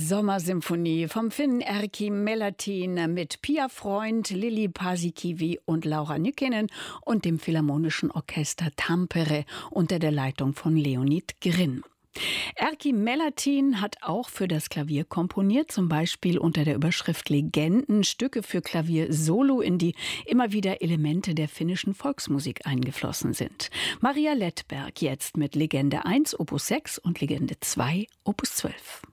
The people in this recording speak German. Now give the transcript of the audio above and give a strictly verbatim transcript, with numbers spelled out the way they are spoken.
Sommersymphonie vom Finnen Erkki Melatin mit Pia Freund, Lili Paasikivi und Laura Nykänen und dem Philharmonischen Orchester Tampere unter der Leitung von Leonid Grinn. Erkki Melatin hat auch für das Klavier komponiert, zum Beispiel unter der Überschrift Legenden, Stücke für Klavier Solo, in die immer wieder Elemente der finnischen Volksmusik eingeflossen sind. Maria Lettberg jetzt mit Legende eins, Opus sechs und Legende zwei, Opus zwölf.